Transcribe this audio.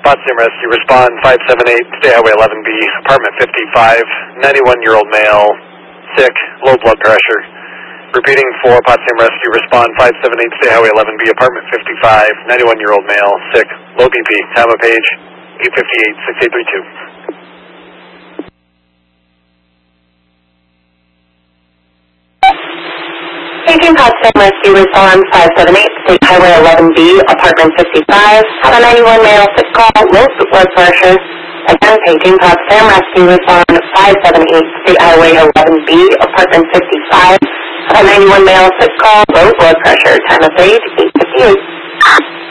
Potsdam Rescue, respond 578, State Highway 11B, apartment 55, 91-year-old male, sick, low blood pressure. Repeating for Potsdam Rescue, respond 578, State Highway 11B, apartment 55, 91-year-old male, sick, low BP. Time of page 858-6832. Paging Potsdam Rescue, respond 578, State Highway 11B, apartment 55, have a 91 male sick call, low blood pressure. Again, paging Potsdam Rescue, respond 578, State Highway 11B, apartment 55, have a 91 male sick call, low blood pressure. Time of page 858.